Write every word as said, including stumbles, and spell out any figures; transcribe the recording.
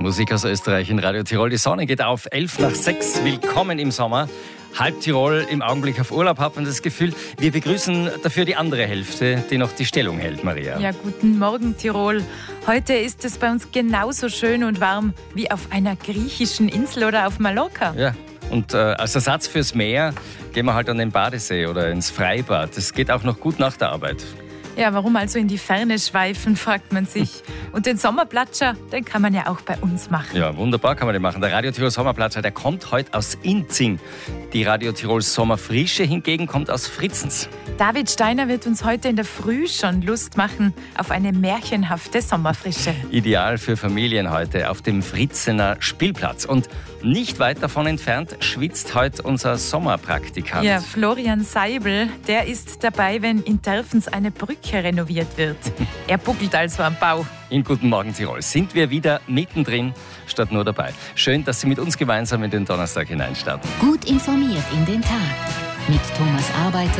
Musik aus Österreich in Radio Tirol. Die Sonne geht auf, elf nach sechs. Willkommen im Sommer. Halb Tirol im Augenblick auf Urlaub, hat man das Gefühl. Wir begrüßen dafür die andere Hälfte, die noch die Stellung hält, Maria. Ja, guten Morgen Tirol. Heute ist es bei uns genauso schön und warm wie auf einer griechischen Insel oder auf Mallorca. Ja, und äh, als Ersatz fürs Meer gehen wir halt an den Badesee oder ins Freibad. Das geht auch noch gut nach der Arbeit. Ja, warum also in die Ferne schweifen, fragt man sich. Und den Sommerplatscher, den kann man ja auch bei uns machen. Ja, wunderbar kann man den machen. Der Radio Tirol Sommerplatscher, der kommt heute aus Inzing. Die Radio Tirol Sommerfrische hingegen kommt aus Fritzens. David Steiner wird uns heute in der Früh schon Lust machen auf eine märchenhafte Sommerfrische. Ideal für Familien heute auf dem Fritzener Spielplatz. Und nicht weit davon entfernt schwitzt heute unser Sommerpraktikant. Ja, Florian Seibel, der ist dabei, wenn in Terfens eine Brücke renoviert wird. Er buckelt also am Bau. In Guten Morgen Tirol sind wir wieder mittendrin, statt nur dabei. Schön, dass Sie mit uns gemeinsam in den Donnerstag hineinstarten. Gut informiert in den Tag mit Thomas Arbeiter